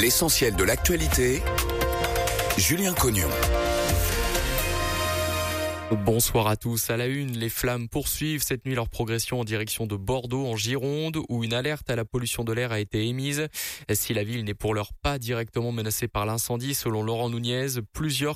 L'essentiel de l'actualité, Julien Cognon. Bonsoir à tous. À la une, les flammes poursuivent cette nuit leur progression en direction de Bordeaux, en Gironde, où une alerte à la pollution de l'air a été émise. Si la ville n'est pour l'heure pas directement menacée par l'incendie, selon Laurent Nunez, plusieurs